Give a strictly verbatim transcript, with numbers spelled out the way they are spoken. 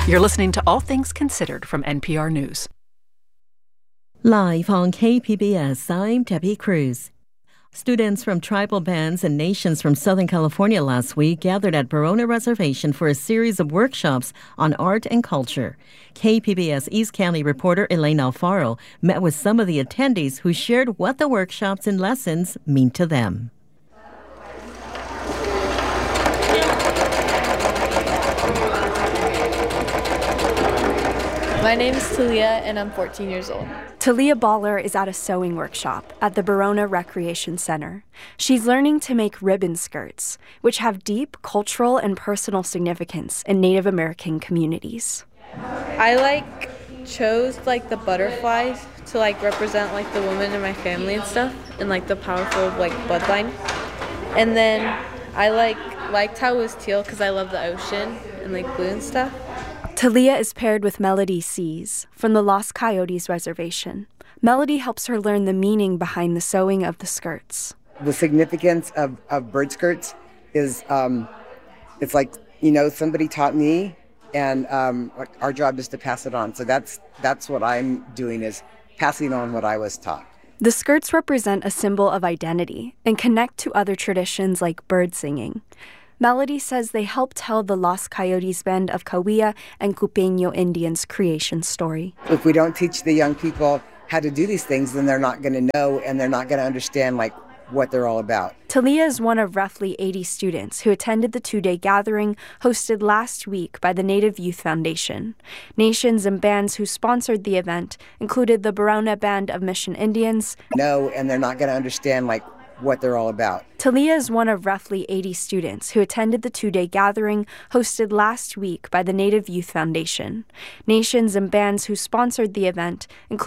You're listening to All Things Considered from N P R News. Live on K P B S, I'm Debbie Cruz. Students from tribal bands and nations from Southern California last week gathered at Barona Reservation for a series of workshops on art and culture. K P B S East County reporter Elaine Alfaro met with some of the attendees who shared what the workshops and lessons mean to them. My name is Talia, and I'm fourteen years old. Talia Baller is at a sewing workshop at the Barona Recreation Center. She's learning to make ribbon skirts, which have deep cultural and personal significance in Native American communities. I like chose like the butterflies to like represent like the women in my family and stuff, and like the powerful like bloodline. And then I like liked how it was teal because I love the ocean and like blue and stuff. Talia is paired with Melody Sees from the Los Coyotes Reservation. Melody helps her learn the meaning behind the sewing of the skirts. The significance of, of bird skirts is, um, it's like, you know, somebody taught me, and um, our job is to pass it on. So that's that's what I'm doing, is passing on what I was taught. The skirts represent a symbol of identity and connect to other traditions like bird singing. Melody says they help tell the Los Coyotes Band of Cahuilla and Cupeño Indians' creation story. If we don't teach the young people how to do these things, then they're not going to know, and they're not going to understand like what they're all about. Talia is one of roughly eighty students who attended the two-day gathering hosted last week by the Native Youth Foundation. Nations and bands who sponsored the event included the Barona Band of Mission Indians. No, and they're not going to understand like what they're all about. Talia is one of roughly eighty students who attended the two-day gathering hosted last week by the Native Youth Foundation. Nations and bands who sponsored the event included